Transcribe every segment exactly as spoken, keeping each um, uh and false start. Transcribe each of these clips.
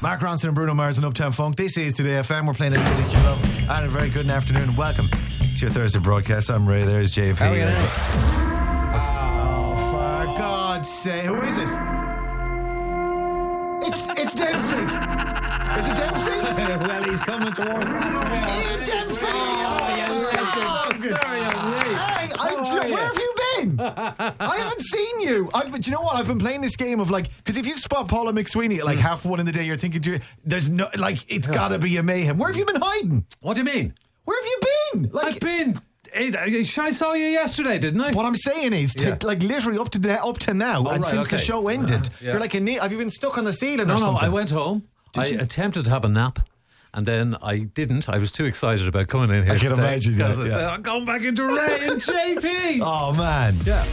Mark Ronson and Bruno Mars and Uptown Funk. This is Today F M. We're playing the music you love. And a very good afternoon. Welcome to your Thursday broadcast. I'm Ray. There's J P. How are you doing? Oh, for God's sake. Who is it? It's it's Dempsey. Is it Dempsey? Well, he's coming towards us. Ian Dempsey. Oh, you Oh, sorry, I'm late. Hey, I'm How ju- are you? where have you been? I haven't seen you. I've, but you know what? I've been playing this game of like, because if you spot Paula McSweeney at like Mm. half one in the day, you're thinking, to- there's no, like, it's got to be a mayhem. Where have you been hiding? What do you mean? Where have you been? Like, I've been. I saw you yesterday, didn't I? what I'm saying is, to, Yeah. like, literally up to na- up to now, Oh, and right, since the okay. show ended, Yeah. you're like, a ne- have you been stuck on the ceiling no, or no. something? I went home. Did I you? attempted to have a nap. And then I didn't. I was too excited about coming in here I can today imagine, yeah, because I yeah. said, I'm going back into Ray and J P. Oh, man. Yeah.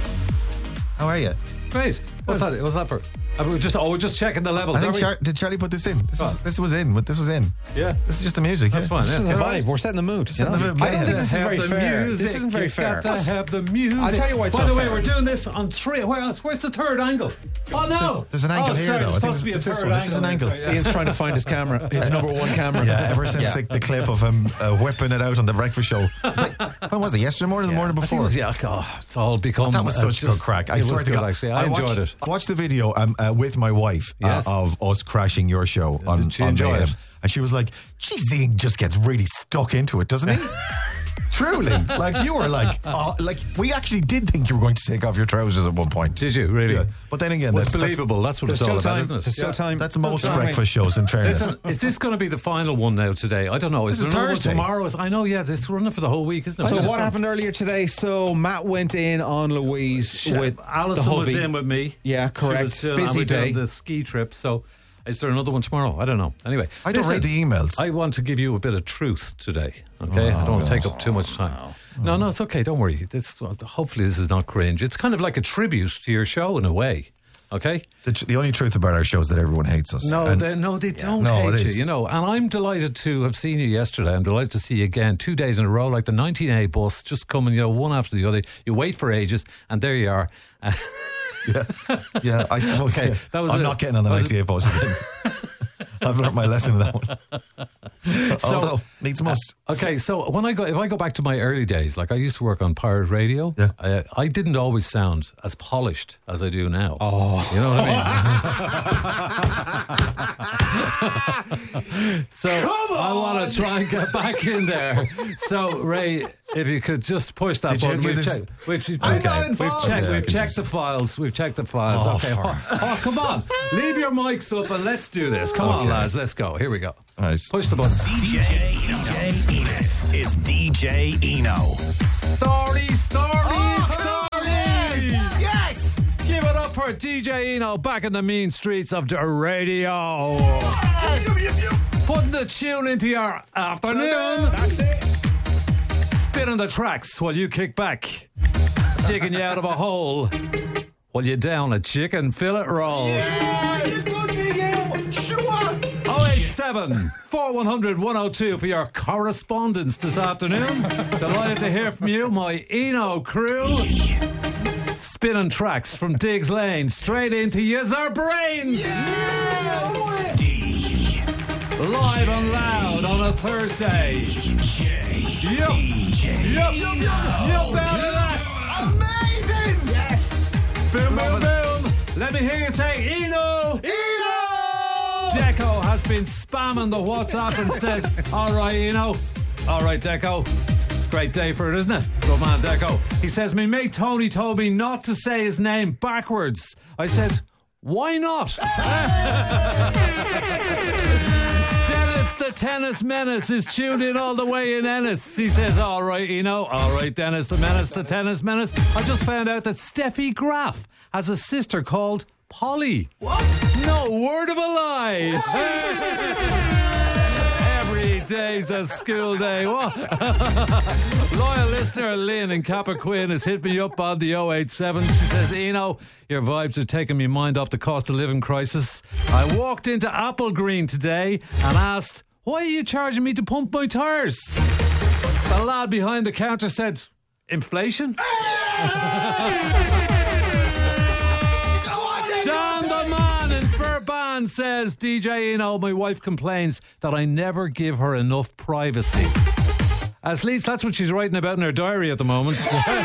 How are you? Great. What's that? What's that for? I was just, oh, we're just checking the levels. I think are we? Char- did Charlie put this in? This, is, Oh. this was in. This was in. Yeah. This is just the music. That's yeah. fine. This Yeah. is a All vibe. right. We're setting the mood. Setting the mood. I don't think Yeah. this is Have very the fair. music. This isn't very You've fair. got to have the music. I'll tell you why it's By not the way, fair. we're doing this on three. Where else? Where's the third angle? Oh, no. There's, there's an angle oh, here, sorry, though. It's I think supposed to be a it's this third one. This is an angle. Sorry, yeah. Ian's trying to find his camera, his number one camera. Yeah, ever since Yeah. the, the clip of him uh, whipping it out on the breakfast show. It's like, when was it? Yesterday morning or the morning I think it before? was, yeah, oh, it's all become. That was uh, such just- good crack. I it swear was to good, God. actually. I, enjoyed watched, it. I watched the video um, uh, with my wife uh, Yes. of us crashing your show on, Did she on enjoy Mayhem. it? And she was like, geez, Ian just gets really stuck into it, doesn't he? Truly. Like, you were like, oh, like, we actually did think you were going to take off your trousers at one point. Did you, really? Yeah. But then again, Well, that's, it's believable. That's, what There's it's all still about, time. isn't it? There's still Yeah. time. that's, that's most Still time. breakfast shows, in fairness. Listen, is this going to be the final one now today? I don't know. Is This there is another one Thursday. tomorrow? Is- I know, yeah, it's running for the whole week, isn't it? So Just what on- happened earlier today? So Matt went in on Louise Chef with Alison the was hubby. in with me. Yeah, She correct. was doing- Busy and we're day. doing the ski trip. So is there another one tomorrow? I don't know. Anyway, I don't listen, read the emails. I want to give you a bit of truth today. Okay, I don't want to take up too much time. No, no, it's okay. Don't worry. This, hopefully, this is not cringe. It's kind of like a tribute to your show in a way. Okay. The, tr- the only truth about our show is that everyone hates us. No, And they, no, they don't No, it hate you, is. you know. And I'm delighted to have seen you yesterday. I'm delighted to see you again two days in a row, like the nineteen A bus, just coming, you know, one after the other. You wait for ages, and there you are. yeah, yeah, I suppose. Okay, yeah. that was I'm it. not getting on the That was ninety-eight bus again. I've learnt my lesson in that one. So- Although, needs must. Okay, so when I go, if I go back to my early days, like I used to work on pirate radio, Yeah. I, I didn't always sound as polished as I do now. Oh, you know what I mean? So I want to try and get back in there. So Ray, if you could just push that Did you button, give we've this- checked. We've, I'm okay, not we've involved. checked. Yeah, I we've can checked just- the files. We've checked the files. Oh, okay. for- Oh, oh, come on, leave your mics up and let's do this. Come on, Okay. lads, let's go. Here we go. All right. Push the button. D J Eno. This is D J Eno. Story, story, story. Yes! Give it up for D J Eno back in the mean streets of the radio. Putting the tune into your afternoon. That's it. Spinning the tracks while you kick back. Digging you out of a hole while you down a chicken fillet roll. Yes! Good to you! Sure! oh eight seven, four one zero zero, one oh two for your correspondence this afternoon. Delighted to hear from you, my Eno crew. Spinning tracks from Diggs Lane straight into your brains. D Live and loud on a Thursday. J Yup. Yup, yup, yup. Yup, out of that. Amazing! Yes! Boom, boom, boom. Let me hear you say, Eno. Eno! Deco has been spamming the WhatsApp and says, all right, Eno. All right, Deco. Great day for it, isn't it? Good man, Deco. He says, my mate Tony told me not to say his name backwards. I said, why not? Dennis the Tennis Menace is tuned in all the way in Ennis. He says, all right, Eno. All right, Dennis the Menace, the Tennis Menace. I just found out that Steffi Graf has a sister called Polly. What? No word of a lie. Every day's a school day. What? Loyal listener Lynn in Cappoquin has hit me up on the oh eight seven. She says, Eno, your vibes are taking me mind off the cost of living crisis. I walked into Apple Green today and asked, why are you charging me to pump my tyres? The lad behind the counter said, inflation? Dan the man in Furban Fran says, D J Eno, my wife complains that I never give her enough privacy. At least that's what she's writing about in her diary at the moment.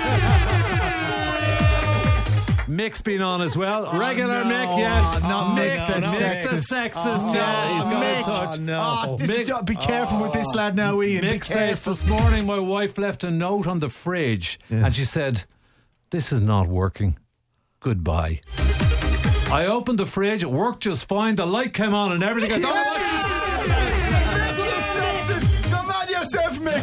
Mick's been on as well. Oh, Regular no. Mick, yes. Oh, not Mick, Mick, the the Mick, the sexist. sexist. Oh, yeah, he's got Mick. in touch. Oh, no. Oh, this Mick- is just, be careful with this lad now, Ian. Be Mick says, careful. this morning my wife left a note on the fridge and she said, this is not working. Goodbye. I opened the fridge, it worked just fine, the light came on and everything. I thought, Come on yourself, Mick.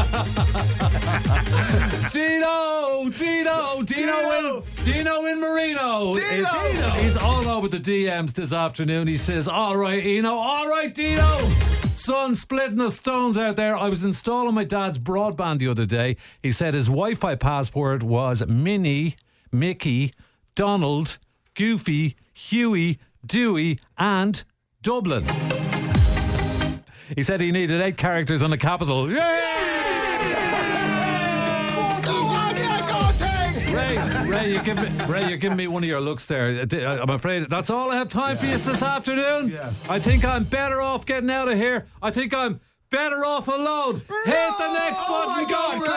Dino, Dino, Dino, Dino. in, Dino in Marino. Dino. Is- He's all over the D Ms this afternoon. He says, all right, Eno, all right, Dino. Son, splitting the stones out there. I was installing my dad's broadband the other day. He said his Wi-Fi password was Minnie, Mickey, Donald, Goofy, Huey, Dewey, and Dublin. He said he needed eight characters on the capital. Ray, Ray, you give me, Ray, you're giving me one of your looks there. I'm afraid that's all I have time for you this afternoon. Yeah. I think I'm better off getting out of here. I think I'm better off alone. Hit the next Oh button. my God, Go.